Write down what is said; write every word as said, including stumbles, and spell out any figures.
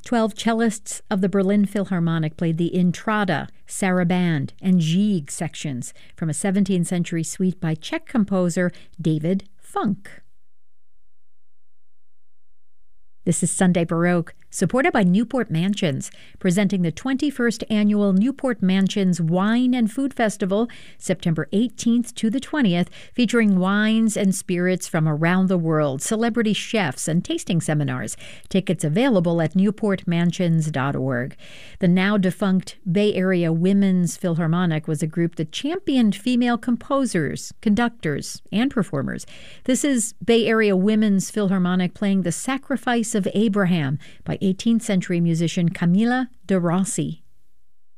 Twelve cellists of the Berlin Philharmonic played the Intrada, Sarabande, and Gigue sections from a seventeenth century suite by Czech composer David Funk. This is Sunday Baroque, supported by Newport Mansions, presenting the twenty-first Annual Newport Mansions Wine and Food Festival, September eighteenth to the twentieth, featuring wines and spirits from around the world, celebrity chefs, and tasting seminars. Tickets available at newport mansions dot org. The now-defunct Bay Area Women's Philharmonic was a group that championed female composers, conductors, and performers. This is Bay Area Women's Philharmonic playing The Sacrifice of Abraham by eighteenth century musician Camilla de Rossi.